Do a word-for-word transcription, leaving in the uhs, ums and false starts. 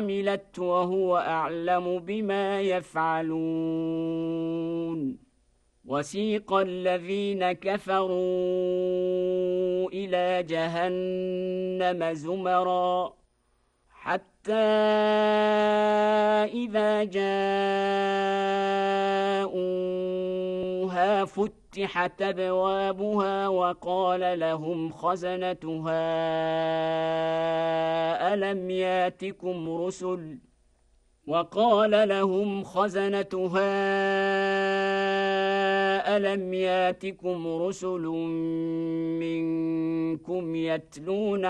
عملت وهو أعلم بما يفعلون. وسيق الذين كفروا إلى جهنم زمرا حتى إذا جاءوها فتحت أبوابها وقال لهم خزنتها ألم ياتكم رسل وقال لهم خزنتها ألم ياتكم رسل منكم يتلون